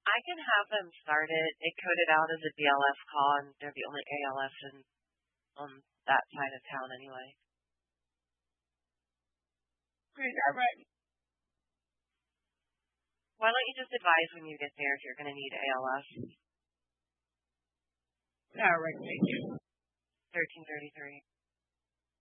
I can have them start it. They code it out as a BLS call, and they're the only ALS on that side of town anyway. All right. Why don't you just advise when you get there if you're going to need ALS? All right, thank you. 1333.